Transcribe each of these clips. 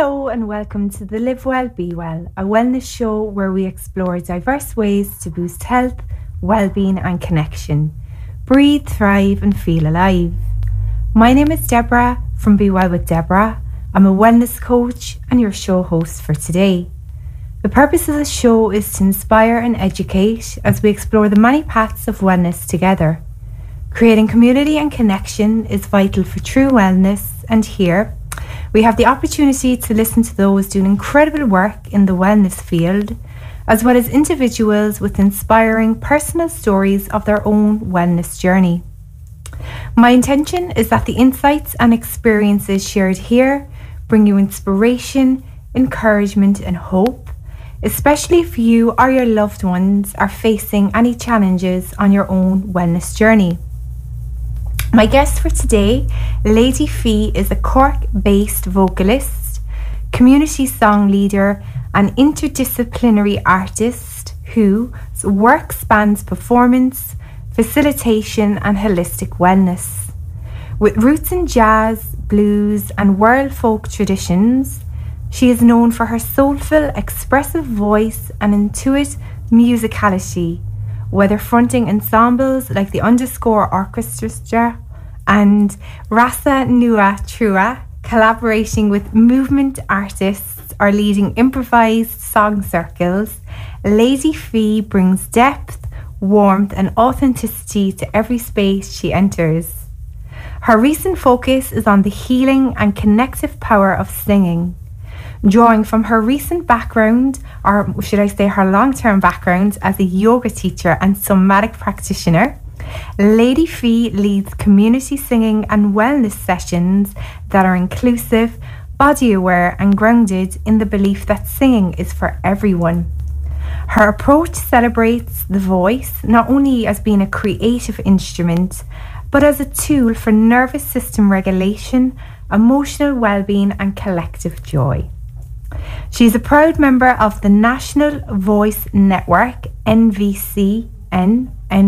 Hello and welcome to the Live Well, Be Well, a wellness show where we explore diverse ways to boost health, well-being and connection. Breathe, thrive and feel alive. My name is Deborah from Be Well with Deborah. I'm a wellness coach and your show host for today. The purpose of the show is to inspire and educate as we explore the many paths of wellness together. Creating community and connection is vital for true wellness, and here we have the opportunity to listen to those doing incredible work in the wellness field, as well as individuals with inspiring personal stories of their own wellness journey. My intention is that the insights and experiences shared here bring you inspiration, encouragement and hope, especially if you or your loved ones are facing any challenges on your own wellness journey. My guest for today, Lady Fee, is a Cork-based vocalist, community song leader and interdisciplinary artist whose work spans performance, facilitation and holistic wellness. With roots in jazz, blues and world folk traditions, she is known for her soulful, expressive voice and intuitive musicality, whether fronting ensembles like the Underscore Orchestra and Rasa Nua Trua, collaborating with movement artists or leading improvised song circles. Lady Fee brings depth, warmth and authenticity to every space she enters. Her recent focus is on the healing and connective power of singing. Drawing from her recent background, or should I say her long-term background as a yoga teacher and somatic practitioner, Lady Fee leads community singing and wellness sessions that are inclusive, body-aware and grounded in the belief that singing is for everyone. Her approach celebrates the voice not only as being a creative instrument, but as a tool for nervous system regulation, emotional well-being and collective joy. She is a proud member of the National Voice Network, NVN,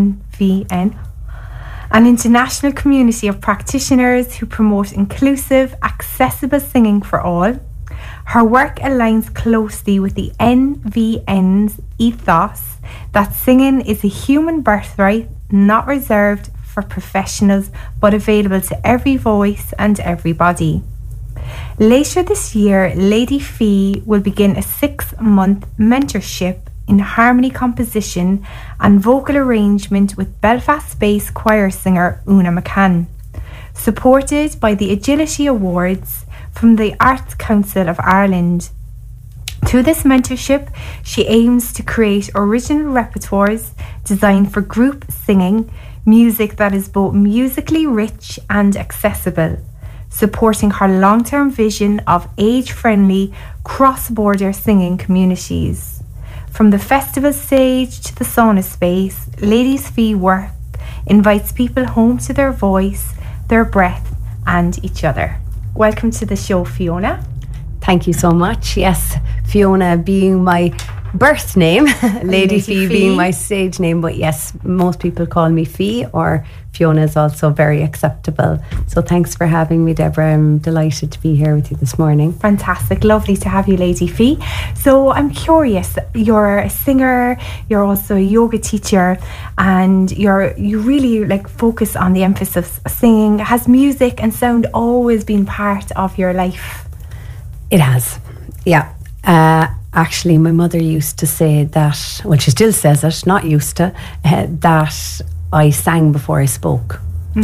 an international community of practitioners who promote inclusive, accessible singing for all. Her work aligns closely with the NVN's ethos that singing is a human birthright, not reserved for professionals, but available to every voice and every body. Later this year, Lady Fee will begin a 6-month mentorship in harmony composition and vocal arrangement with Belfast-based choir singer Una McCann, supported by the Agility Awards from the Arts Council of Ireland. Through this mentorship, she aims to create original repertoires designed for group singing, music that is both musically rich and accessible, supporting her long-term vision of age-friendly, cross-border singing communities. From the festival stage to the sauna space, Lady Fee work invites people home to their voice, their breath and each other. Welcome to the show, Fiona. Thank you so much. Yes, Fiona being my birth name, Lady Fee being my stage name, but yes, most people call me Fee, or Fiona is also very acceptable. So thanks for having me, Deborah. I'm delighted to be here with you this morning. Fantastic, lovely to have you, Lady Fee. So I'm curious, you're a singer, you're also a yoga teacher, and you really focus on the emphasis of singing. Has music and sound always been part of your life? It has, yeah. Actually, my mother used to say that, well, she still says it, not used to, that I sang before I spoke.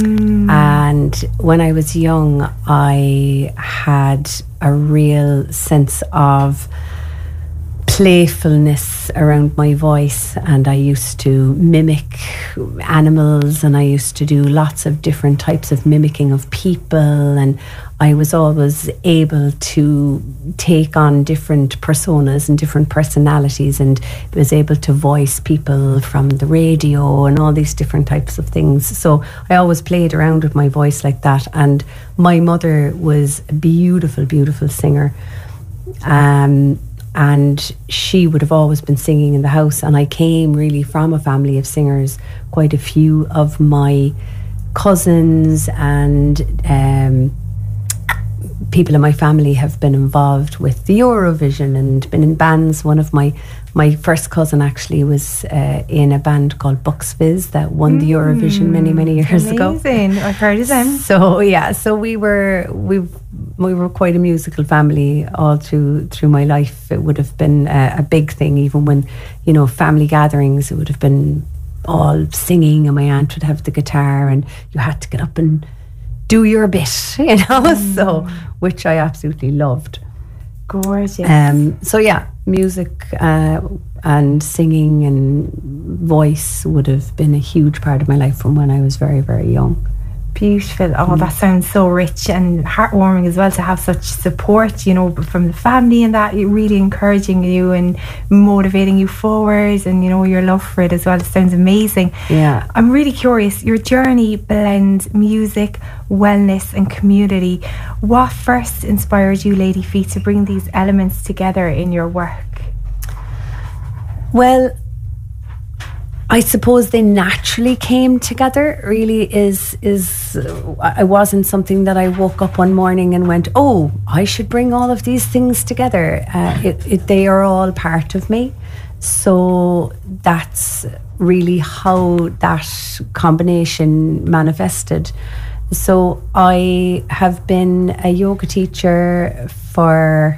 And when I was young, I had a real sense of playfulness around my voice, and I used to mimic animals, and I used to do lots of different types of mimicking of people, and I was always able to take on different personas and different personalities, and was able to voice people from the radio and all these different types of things. So I always played around with my voice like that. And my mother was a beautiful, beautiful singer. And she would have always been singing in the house. And I came really from a family of singers. Quite a few of my cousins and people in my family have been involved with the Eurovision and been in bands. One of my first cousin actually was in a band called Bucks Fizz that won the Eurovision many years ago. Amazing. I've heard of them. So we were quite a musical family all through my life. It would have been a big thing, even when, you know, family gatherings, it would have been all singing, and my aunt would have the guitar and you had to get up and do your bit, you know. So, which I absolutely loved. Gorgeous. So yeah, music and singing and voice would have been a huge part of my life from when I was very, very young. Beautiful. Oh, that sounds so rich and heartwarming as well, to have such support, you know, from the family, and that really encouraging you and motivating you forward, and, you know, your love for it as well. It sounds amazing. Yeah. I'm really curious, your journey blends music, wellness and community. What first inspired you, Lady Feet, to bring these elements together in your work? Well, I suppose they naturally came together. Really, I wasn't something that I woke up one morning and went, oh, I should bring all of these things together. They are all part of me. So that's really how that combination manifested. So I have been a yoga teacher for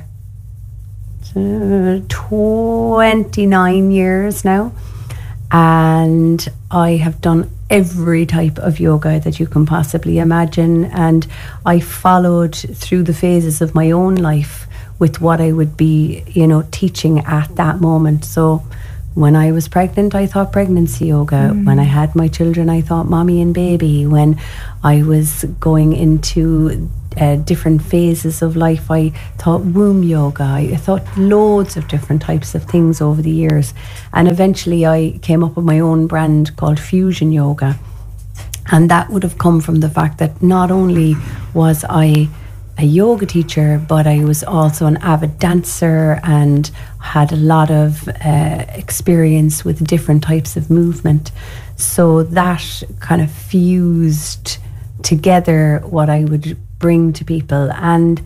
29 years now. And I have done every type of yoga that you can possibly imagine. And I followed through the phases of my own life with what I would be, you know, teaching at that moment. So when I was pregnant, I thought pregnancy yoga. When I had my children, I thought mommy and baby. When I was going into different phases of life, I thought womb yoga. I thought loads of different types of things over the years, and eventually I came up with my own brand called Fusion Yoga. And that would have come from the fact that not only was I a yoga teacher, but I was also an avid dancer and had a lot of experience with different types of movement. So that kind of fused together what I would bring to people. And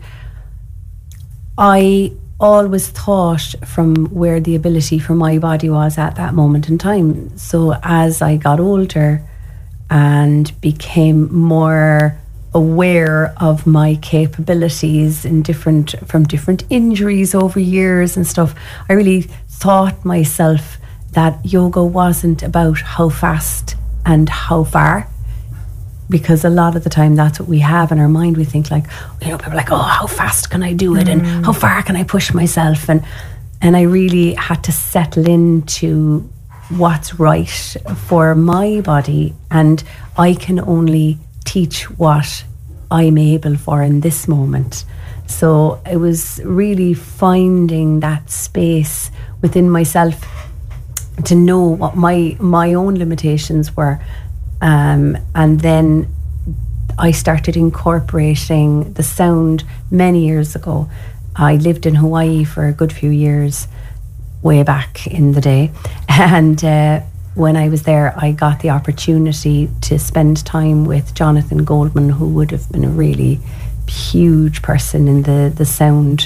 I always thought from where the ability for my body was at that moment in time. So as I got older and became more aware of my capabilities in from different injuries over years and stuff, I really thought myself that yoga wasn't about how fast and how far, because a lot of the time that's what we have in our mind. We think like, you know, people are like, oh, how fast can I do it, and how far can I push myself, and I really had to settle into what's right for my body, and I can only teach what I'm able for in this moment. So it was really finding that space within myself to know what my own limitations were. And then I started incorporating the sound many years ago. I lived in Hawaii for a good few years, way back in the day. And when I was there, I got the opportunity to spend time with Jonathan Goldman, who would have been a really huge person in the sound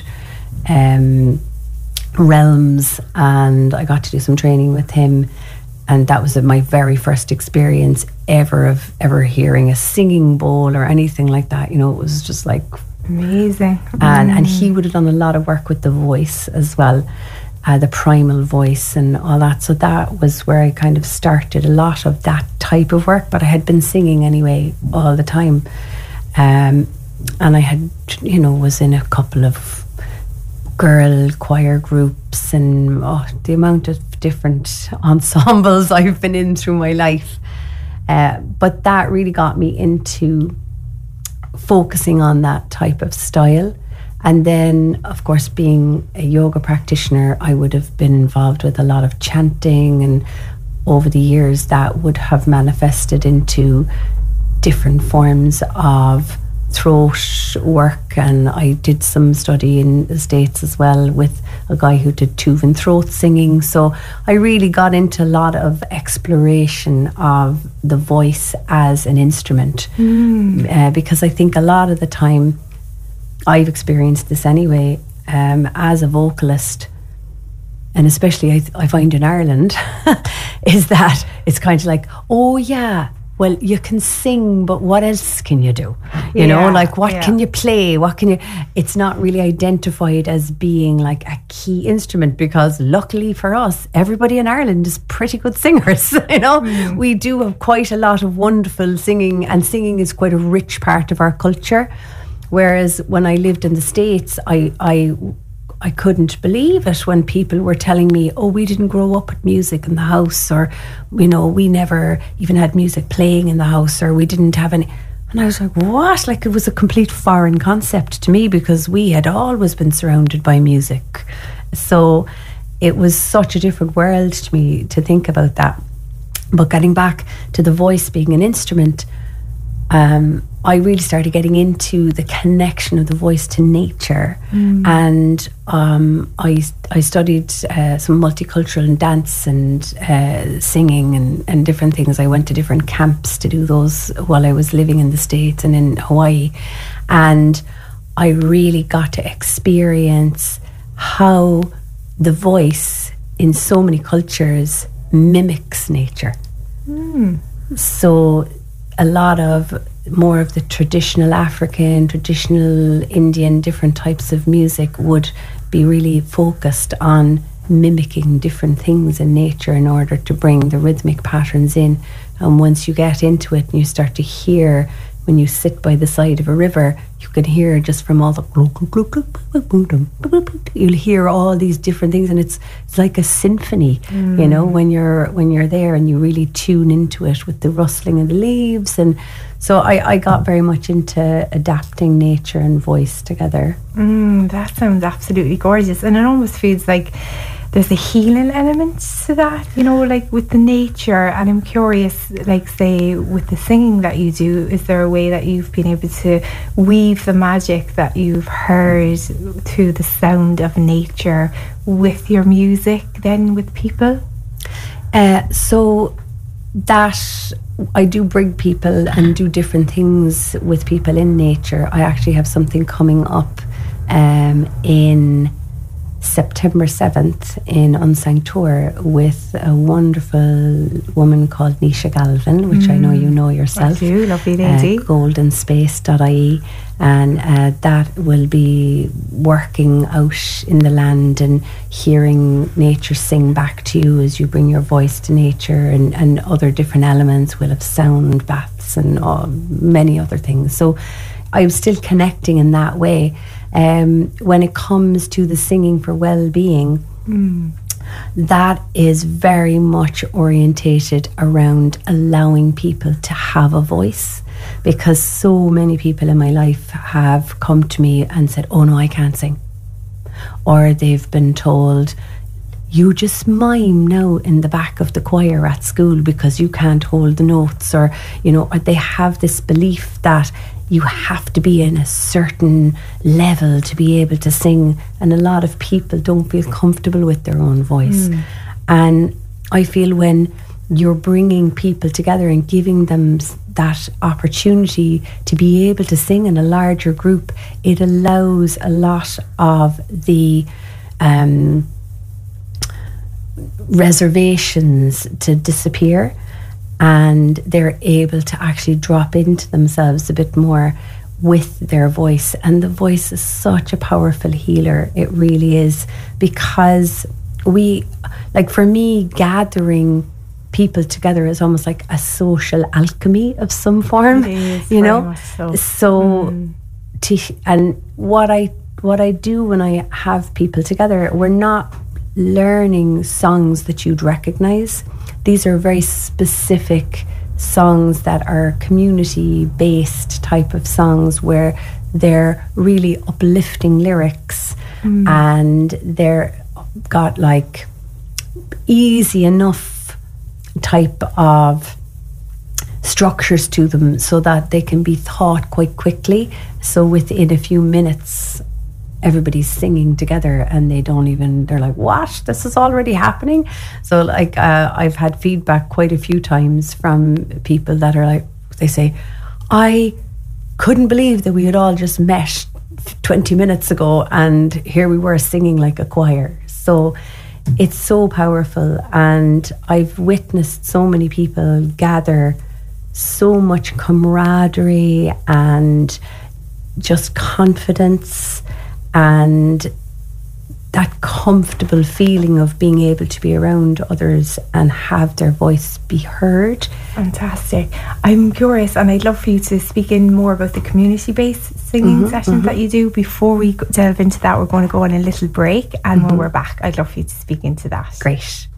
realms. And I got to do some training with him. And that was my very first experience ever hearing a singing bowl or anything like that. You know, it was just like amazing. And he would have done a lot of work with the voice as well, the primal voice and all that. So that was where I kind of started a lot of that type of work. But I had been singing anyway all the time, and I had, you know, was in a couple of girl choir groups, and the amount of different ensembles I've been in through my life. But that really got me into focusing on that type of style. And then, of course, being a yoga practitioner, I would have been involved with a lot of chanting, and over the years that would have manifested into different forms of throat work. And I did some study in the States as well with a guy who did Tuvan throat singing. So I really got into a lot of exploration of the voice as an instrument, because I think a lot of the time I've experienced this anyway, as a vocalist, and especially I find in Ireland, is that it's kind of like, oh yeah, well, you can sing, but what else can you do? You know, like what can you play? What can you... It's not really identified as being like a key instrument, because luckily for us, everybody in Ireland is pretty good singers. You know, we do have quite a lot of wonderful singing, and singing is quite a rich part of our culture. Whereas when I lived in the States, I couldn't believe it when people were telling me, oh, we didn't grow up with music in the house, or, you know, we never even had music playing in the house, or we didn't have any. And I was like, what? Like, it was a complete foreign concept to me, because we had always been surrounded by music. So it was such a different world to me to think about that. But getting back to the voice being an instrument, I really started getting into the connection of the voice to nature. And I studied some multicultural and dance and singing and different things. I went to different camps to do those while I was living in the States and in Hawaii. And I really got to experience how the voice in so many cultures mimics nature. So a lot of more of the traditional African, traditional Indian, different types of music would be really focused on mimicking different things in nature in order to bring the rhythmic patterns in. And once you get into it and you start to hear, when you sit by the side of a river, you can hear just from all the you'll hear all these different things, and it's like a symphony, you know, when you're there and you really tune into it with the rustling of the leaves. And so I got very much into adapting nature and voice together. That sounds absolutely gorgeous, and it almost feels like there's a healing element to that, you know, like with the nature. And I'm curious, like, say, with the singing that you do, is there a way that you've been able to weave the magic that you've heard through the sound of nature with your music then with people? So that I do bring people and do different things with people in nature. I actually have something coming up in September 7th in Unsang Tour with a wonderful woman called Nisha Galvin, which I know you know yourself. I do, lovely lady. Goldenspace.ie, and that will be working out in the land and hearing nature sing back to you as you bring your voice to nature, and other different elements. We'll have sound baths and many other things. So I'm still connecting in that way. When it comes to the singing for well-being, that is very much orientated around allowing people to have a voice, because so many people in my life have come to me and said, oh no, I can't sing. Or they've been told, you just mime now in the back of the choir at school because you can't hold the notes. Or, you know, or they have this belief that you have to be in a certain level to be able to sing, and a lot of people don't feel comfortable with their own voice. And I feel when you're bringing people together and giving them that opportunity to be able to sing in a larger group, it allows a lot of the reservations to disappear, and they're able to actually drop into themselves a bit more with their voice. And the voice is such a powerful healer. It really is, because for me, gathering people together is almost like a social alchemy of some form. It is, you know, very much so and what I do when I have people together, we're not learning songs that you'd recognize. These are very specific songs that are community-based type of songs, where they're really uplifting lyrics, and they're got like easy enough type of structures to them so that they can be thought quite quickly. So within a few minutes, everybody's singing together, and they're like, what? This is already happening? So like I've had feedback quite a few times from people that are like, they say, I couldn't believe that we had all just met 20 minutes ago, and here we were singing like a choir. So it's so powerful, and I've witnessed so many people gather so much camaraderie and just confidence and that comfortable feeling of being able to be around others and have their voice be heard. Fantastic. I'm curious, and I'd love for you to speak in more about the community-based singing sessions that you do. Before we delve into that, we're going to go on a little break, and when we're back, I'd love for you to speak into that. Great.